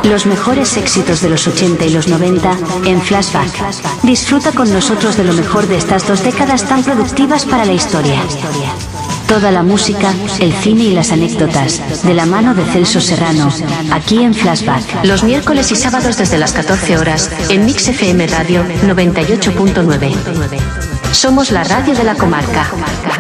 Los mejores éxitos de los 80 y los 90 en Flashback. Disfruta con nosotros de lo mejor de estas 2 décadas tan productivas para la historia. Toda la música, el cine y las anécdotas, de la mano de Celso Serrano, aquí en Flashback. Los miércoles y sábados desde las 14 horas, en Mix FM Radio 98.9. Somos la radio de la comarca.